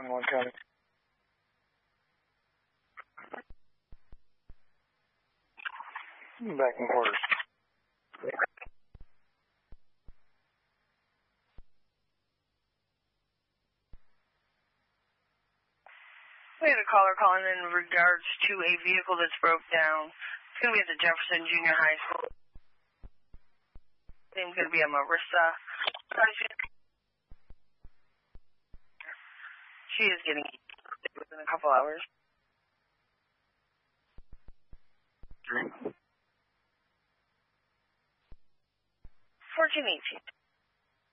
21 County. Back in quarters. We had a caller calling in regards to a vehicle that's broke down. It's going to be at the Jefferson Junior High School. Name's going to be a Marissa. She is getting within a couple hours. 1418.